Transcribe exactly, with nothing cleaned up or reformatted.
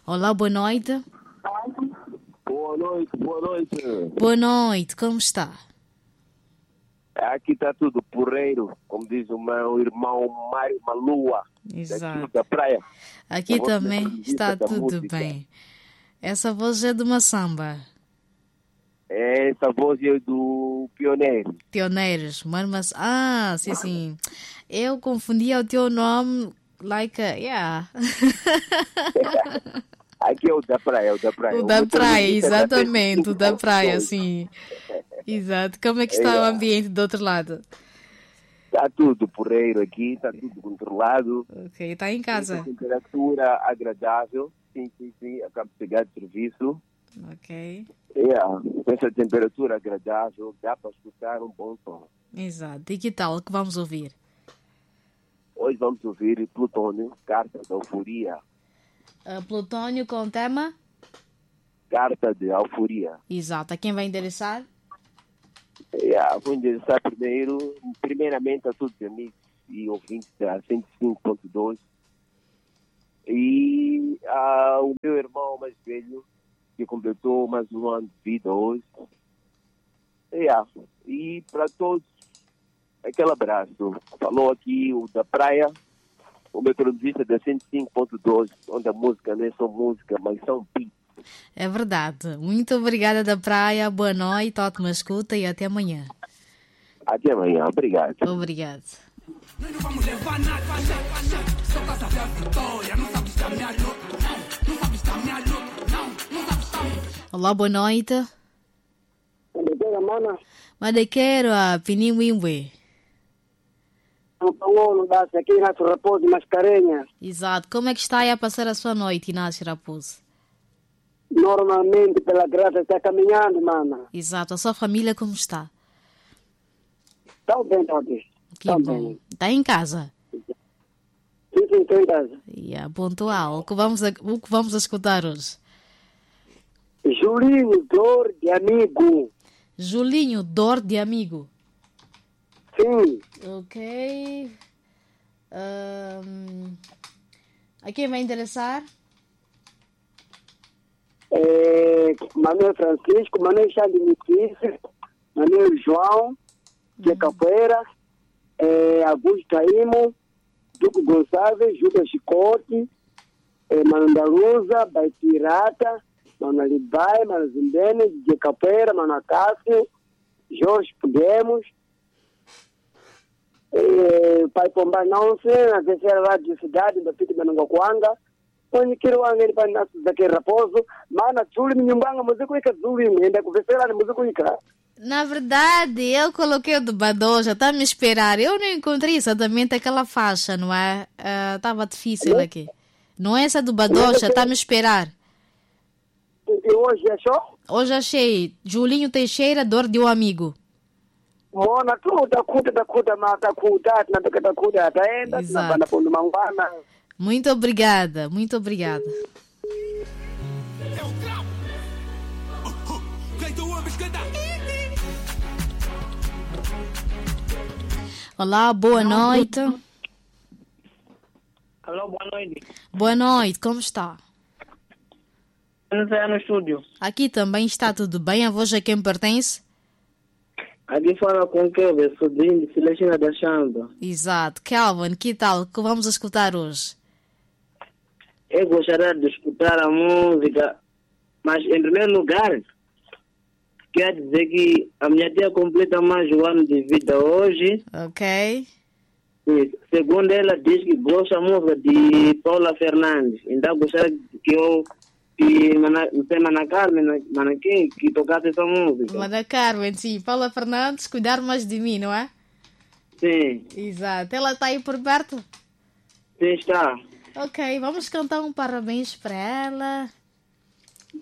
Olá, boa noite. Boa noite, boa noite. Boa noite, como está? Aqui está tudo porreiro, como diz o meu irmão Mário Malua, Exato. daqui da praia. Aqui Eu vou também ser está da tudo música. bem. Essa voz é de uma samba. Essa voz é do Pioneiro. Pioneiros, mas ah, sim, sim. Eu confundia o teu nome, like, uh, yeah. Aqui é o da praia, é o da praia. O da meu praia, televisista exatamente, o da praia, dois. sim. Exato. Como é que está o É. ambiente do outro lado? Está tudo porreiro aqui, está tudo controlado. Ok, está em Essa casa. temperatura agradável. Sim, sim, sim. Acabo de chegar de serviço. Ok, É, essa temperatura agradável, dá para escutar um bom som. exato. E que tal que vamos ouvir? Hoje vamos ouvir Plutônio, Carta da Euforia. Uh, Plutônio com tema? Carta de Euforia. Exato. A quem vai endereçar? É, vou endereçar primeiro, primeiramente a todos os amigos e ouvintes da cento e cinco ponto dois. E ah, o meu irmão mais velho, que completou mais um ano de vida hoje. É, e para todos, aquele abraço. Falou aqui o da praia, o meteorologista da cento e cinco ponto dois, onde a música não é só música, mas são beats. É verdade. Muito obrigada da praia. Boa noite, ótima escuta e até amanhã. Até amanhã. Obrigado. Obrigado. Nós não vamos levar nada, só estás a ver a vitória. Não sabes caminhar louco, não, não sabes caminhar louco, não, não sabes caminhar. Olá, boa noite. Mana, Madequeiro a Pinimwimwe. não pagou no base aqui na Raposo de Mascarenhas. Exato. Como é que está aí a passar a sua noite, Inácio Raposo? Normalmente, pela graça, está caminhando, mana. Exato. A sua família como está? Estão bem, todos. Que Estão bom. bem. Está em casa? Sim, sim, estou em casa. Yeah, pontual. O que vamos a, o que vamos a escutar hoje? Julinho, dor de amigo. Julinho, dor de amigo. Sim, Ok. Ahm, a quem vai interessar? é, Manuel Francisco, Manuel Xande Mitice, Manuel João, de Capoeira, é, Augusto Taimo, Duco Gonçalves, Judas Chicote, é, Mano da Lusa, Baitirata, Mano Alibai, Mano Zindene, de Capoeira, Mano Acácio, Jorge Podemos, é, Pai Pomba não sei, na terceira rádio de cidade, da Piti Manungaquanga, onde quero angeli para nascer daqui Raposo, mana Zuli Minhumbanga, músico e Zuli, ainda conversei lá no músico e cá. Na verdade, eu coloquei o do Badoja, está a me esperar. Eu não encontrei exatamente aquela faixa, não é? Estava difícil aqui. Não é essa do Badoja, está a me esperar. E hoje achou? Hoje achei Julinho Teixeira, dor de um amigo. Mona tu da kuda da kuda mata kuda na da da kuda da enda na Exato. bana pondo mangwana. Muito obrigada, muito obrigada. É o grau. Oh, oh. Quem tu ouves cantar? Olá, boa noite. Alô, boa noite. Boa noite, como está? Eu não sei no estúdio. Aqui também está tudo bem. A voz a quem pertence? Aqui fala com o Kevin, sobrinho de Celestina da Chamba. Exato. Kelvin, que tal? Que vamos escutar hoje? Eu gostaria de escutar a música, mas em primeiro lugar, quer dizer que a minha tia completa mais um ano de vida hoje. Ok. E, segundo ela, diz que gosta da música de Paula Fernandes. Então, gostaria que eu, que Mana- não sei, Mana Carmen, Mana quem, que tocasse essa música. Mana Carmen, sim. Paula Fernandes, cuidar mais de mim, não é? Sim, Exato. Ela está aí por perto? sim está. Ok, vamos cantar um parabéns para ela.